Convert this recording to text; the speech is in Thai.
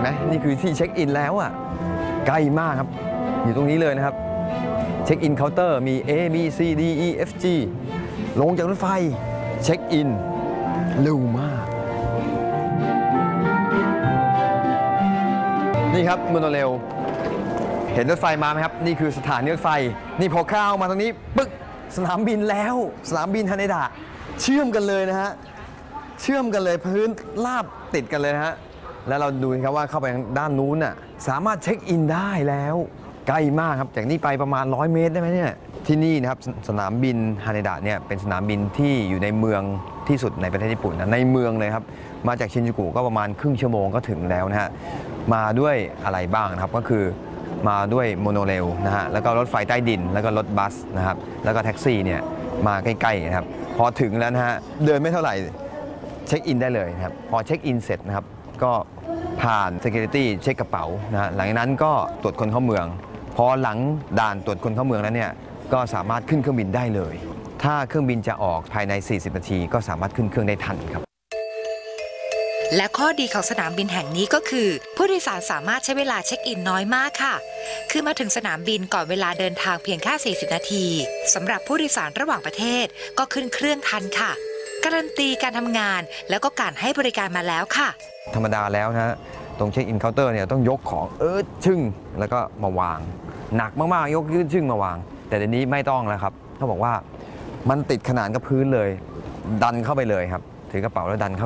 ไหมนี่คือที่เช็คอินแล้วอ่ะใกล้มากครับอยู่ตรงนี้เลยนะครับเช็คอินเคาน์เตอร์มี A B C D E F G ลงจากรถไฟเช็คอินเร็วมากนี่ครับโมโนเรลเห็นรถไฟมาไหมครับนี่คือสถานีรถไฟนี่พอเข้ามาตรงนี้ปึ๊กสนามบินแล้วสนามบินฮาเนดะเชื่อมกันเลยนะฮะเชื่อมกันเลยพื้นราบติดกันเลยนะฮะแล้วเราดูครับว่าเข้าไปด้านนู้นน่ะสามารถเช็คอินได้แล้วใกล้มากครับจากนี้ไปประมาณ100 เมตรได้ไหมเนี่ยที่นี่นะครับสนามบินฮาเนดะเนี่ยเป็นสนามบินที่อยู่ในเมืองที่สุดในประเทศญี่ปุ่นนะในเมืองเลยครับมาจากชินจูกุก็ประมาณครึ่งชั่วโมงก็ถึงแล้วนะฮะมาด้วยอะไรบ้างนะครับก็คือมาด้วยโมโนเรลนะฮะแล้วก็รถไฟใต้ดินแล้วก็รถบัสนะครับแล้วก็แท็กซี่เนี่ยมาใกล้ๆนะครับพอถึงแล้วนะฮะเดินไม่เท่าไหร่เช็คอินได้เลยนะครับพอเช็คอินเสร็จนะครับก็ผ่าน Security เช็คกระเป๋านะฮะหลังจากนั้นก็ตรวจคนเข้าเมืองพอหลังด่านตรวจคนเข้าเมืองแล้วเนี่ยก็สามารถขึ้นเครื่องบินได้เลยถ้าเครื่องบินจะออกภายใน40 นาทีก็สามารถขึ้นเครื่องได้ทันครับและข้อดีของสนามบินแห่งนี้ก็คือผู้โดยสารสามารถใช้เวลาเช็คอินน้อยมากค่ะคือมาถึงสนามบินก่อนเวลาเดินทางเพียงแค่40 นาทีสำหรับผู้โดยสารระหว่างประเทศก็ขึ้นเครื่องทันค่ะการันตีการทำงานแล้วก็การให้บริการมาแล้วค่ะธรรมดาแล้วนะฮะตรงเช็คอินเคาน์เตอร์เนี่ยต้องยกของชึ่งแล้วก็มาวางหนักมากๆยกชึ่งมาวางแต่เดี๋ยวนี้ไม่ต้องแล้วครับเขาบอกว่ามันติดขนานกับพื้นเลยดันเข้าไปเลยครับถือกระเป๋าแล้วดันเข้า